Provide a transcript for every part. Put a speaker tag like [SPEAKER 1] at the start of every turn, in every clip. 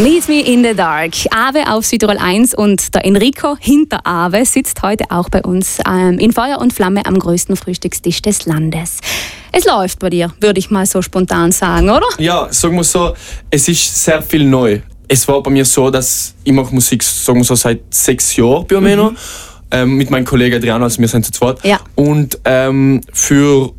[SPEAKER 1] Meet Me in the Dark. Ave auf Südtirol 1 und der Enrico hinter Ave sitzt heute auch bei uns in Feuer und Flamme am größten Frühstückstisch des Landes. Es läuft bei dir, würde ich mal so spontan sagen, oder?
[SPEAKER 2] Ja, sagen wir so, es ist sehr viel neu. Es war bei mir so, dass ich mache Musik, sagen wir so, seit 6 Jahren bei mir mit meinem Kollegen Adriano, also wir sind zu zweit.
[SPEAKER 1] Ja.
[SPEAKER 2] Und für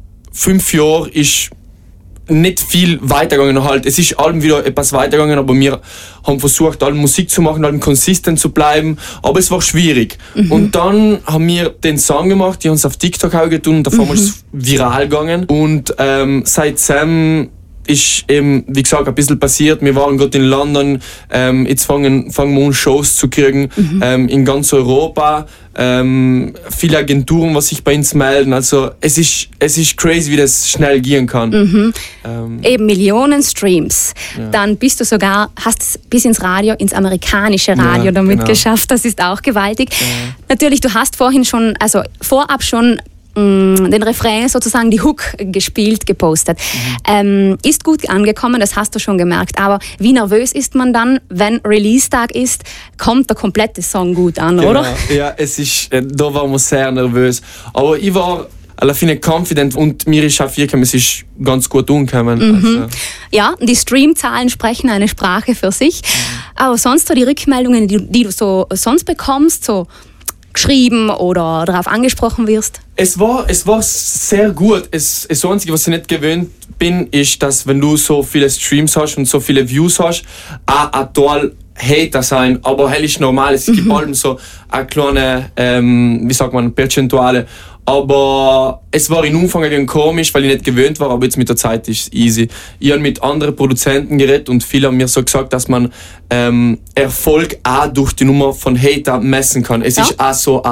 [SPEAKER 2] 5 Jahre ist nicht viel weitergegangen halt. Es ist allem wieder etwas weitergegangen, aber wir haben versucht, allem Musik zu machen, allem konsistent zu bleiben, aber es war schwierig. Und dann haben wir den Song gemacht, die haben es auf TikTok auch getan und davon ist es viral gegangen. Und seitdem ist eben, wie gesagt, ein bisschen passiert. Wir waren gerade in London, jetzt fangen wir an, Shows zu kriegen in ganz Europa. Viele Agenturen, was sich bei uns melden. Also es ist crazy, wie das schnell gehen kann.
[SPEAKER 1] Eben Millionen Streams. Ja. Dann bist du sogar, hast es bis ins Radio, ins amerikanische Radio damit geschafft. Das ist auch gewaltig. Ja. Natürlich, du hast vorab schon den Refrain, sozusagen die Hook gepostet. Ist gut angekommen, das hast du schon gemerkt. Aber wie nervös ist man dann, wenn Release-Tag ist, kommt der komplette Song gut an, oder?
[SPEAKER 2] Ja, da waren wir sehr nervös. Aber ich war alla fine confident und mir ist auch es ist ganz gut umgekommen. Also.
[SPEAKER 1] Ja, die Streamzahlen sprechen eine Sprache für sich. Aber sonst so die Rückmeldungen, die du so sonst bekommst, so geschrieben oder darauf angesprochen wirst?
[SPEAKER 2] Es war sehr gut. Das Einzige, was ich nicht gewöhnt bin, ist, dass wenn du so viele Streams hast und so viele Views hast, auch ein total Hater sein. Aber hell ist normal. Es gibt allem so eine kleine, Perzentuale. Aber es war in Anfang ein komisch, weil ich nicht gewöhnt war, aber jetzt mit der Zeit ist es easy. Ich habe mit anderen Produzenten geredet und viele haben mir so gesagt, dass man Erfolg auch durch die Nummer von Hater messen kann. Es ist auch so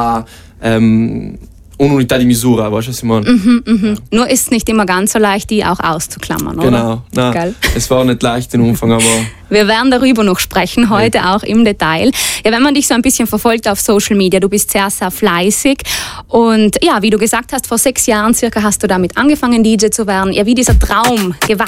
[SPEAKER 2] eine Ununità di misura, weißt du, was ich meine?
[SPEAKER 1] Ja. Nur ist es nicht immer ganz so leicht, die auch auszuklammern, oder?
[SPEAKER 2] Genau, nein, es war nicht leicht im Anfang, aber...
[SPEAKER 1] Wir werden darüber noch sprechen, heute auch im Detail. Ja, wenn man dich so ein bisschen verfolgt auf Social Media, du bist sehr, sehr fleißig und ja, wie du gesagt hast, vor 6 Jahren circa hast du damit angefangen, DJ zu werden. Ja, wie dieser Traum gewachsen